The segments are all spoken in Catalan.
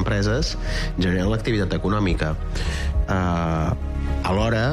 empreses generen l'activitat econòmica. Alhora,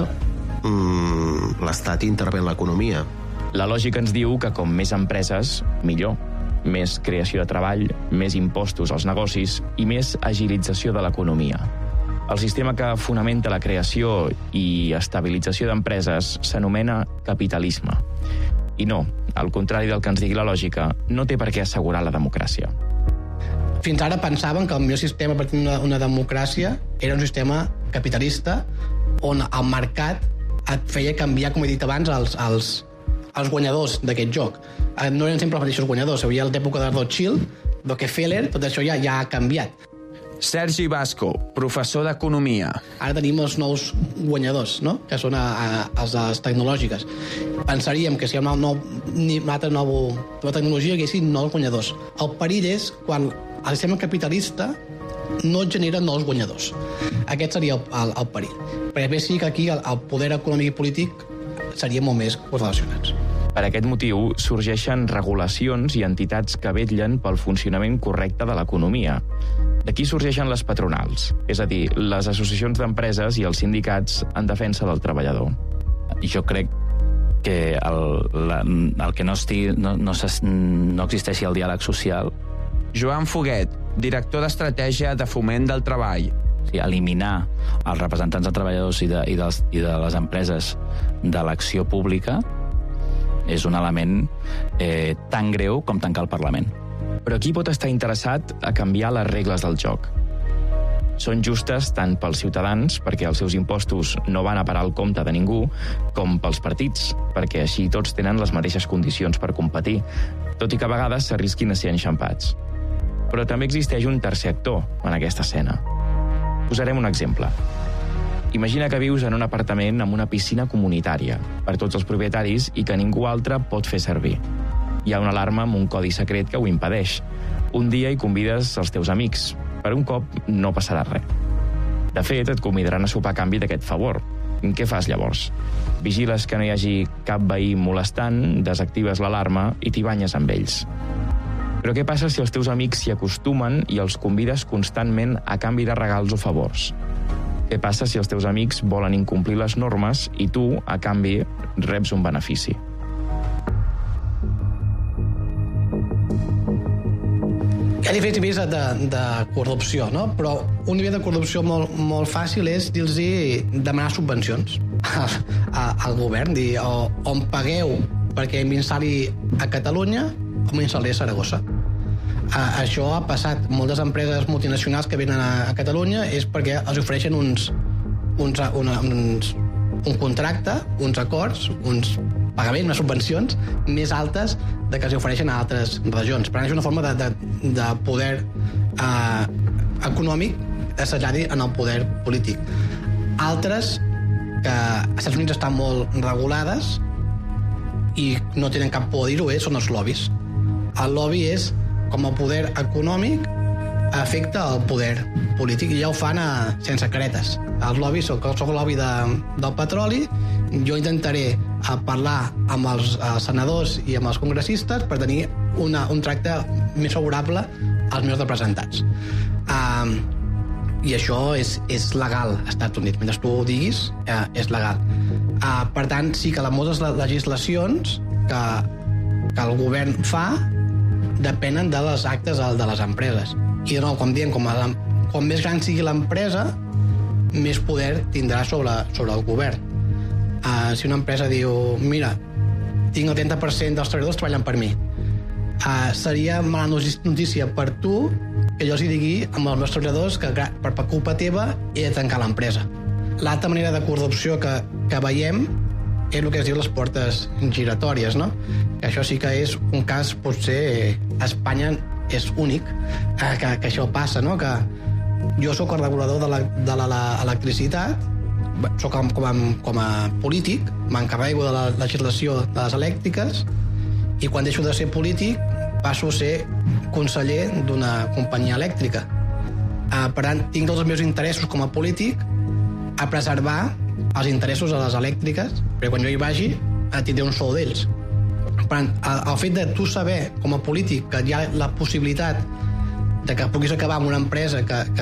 l'Estat intervé en l'economia. La lògica ens diu que com més empreses, millor. Més creació de treball, més impostos als negocis i més agilització de l'economia. El sistema que fonamenta la creació i estabilització d'empreses s'anomena capitalisme. I no, al contrari del que ens digui la lògica, no té per què assegurar la democràcia. Fins ara pensaven que el millor sistema per tenir una democràcia era un sistema capitalista on el mercat et feia canviar, com he dit abans, els guanyadors d'aquest joc. No eren sempre els mateixos guanyadors. Hi havia l'època de Rothschild, Rockefeller, tot això ja ha canviat. Sergi Basco, professor d'Economia. Ara tenim els nous guanyadors, no? Que són les tecnològiques. Pensaríem que si hi ha una altra nova tecnologia, que siguin nous guanyadors. El perill és quan el sistema capitalista no genera nous guanyadors. Aquest seria el perill. Perquè sí que aquí el poder econòmic i polític serien molt més correlacionats. Per aquest motiu, sorgeixen regulacions i entitats que vetllen pel funcionament correcte de l'economia. D'aquí sorgeixen les patronals, és a dir, les associacions d'empreses i els sindicats en defensa del treballador. Jo crec que el que no existeixi el diàleg social. Joan Foguet, director d'Estratègia de Foment del Treball. Eliminar els representants dels treballadors i de les empreses de l'acció pública és un element tan greu com tancar el Parlament. Però qui pot estar interessat a canviar les regles del joc? Són justes tant pels ciutadans, perquè els seus impostos no van a parar al compte de ningú, com pels partits, perquè així tots tenen les mateixes condicions per competir, tot i que a vegades s'arrisquin a ser enxampats. Però també existeix un tercer actor en aquesta escena. Posarem un exemple. Imagina que vius en un apartament amb una piscina comunitària per tots els propietaris i que ningú altre pot fer servir. Hi ha una alarma amb un codi secret que ho impedeix. Un dia hi convides els teus amics. Per un cop no passarà res. De fet, et convidaran a sopar a canvi d'aquest favor. Què fas llavors? Vigiles que no hi hagi cap veí molestant, desactives l'alarma i t'hi banyes amb ells. Però què passa si els teus amics s'hi acostumen i els convides constantment a canvi de regals o favors? Què passa si els teus amics volen incomplir les normes i tu, a canvi, reps un benefici? Hi ha diferents nivells de corrupció, no? Però un nivell de corrupció molt fàcil és dir-los demanar subvencions al govern, dir o em pagueu perquè m'instal·li a Catalunya o m'instal·li a Saragossa. Això ha passat. Moltes empreses multinacionals que venen a Catalunya és perquè els ofereixen un contracte, uns acords, uns pagaments, unes subvencions més altes de que els ofereixen a altres regions. Per tant, és una forma de poder econòmic assajat en el poder polític. Altres, que als Estats Units estan molt regulades i no tenen cap por a dir-ho, són els lobbies. El lobby és com el poder econòmic afecta el poder polític i ja ho fan sense caretes. Els lobbies, soc el lobby del petroli, jo intentaré parlar amb els senadors i amb els congressistes per tenir un tracte més favorable als meus representats. I això és legal als Estats Units. Mentre tu ho diguis, és legal. Per tant, sí que moltes legislacions que el govern fa depenen de les actes de les empreses. I de nou, com diem, com més gran sigui l'empresa, més poder tindrà sobre el govern. Si una empresa diu, mira, tinc el 30% dels treballadors treballant per mi, seria mala notícia per tu que jo els digui amb els meus treballadors que per culpa teva he de tancar l'empresa. L'altra manera de corrupció que veiem és el que es diu les portes giratòries, no? Que això sí que és un cas, potser a Espanya és únic, que això passa, no? Que jo sóc el regulador de l'electricitat, sóc com a polític, m'encarrego de la legislació de les elèctriques i quan deixo de ser polític passo a ser conseller d'una companyia elèctrica. Per tant, tinc tots els meus interessos com a polític a preservar els interessos de les elèctriques, perquè quan jo hi vagi tindré un sou d'ells. Per tant, el fet de tu saber com a polític que hi ha la possibilitat de que puguis acabar amb una empresa que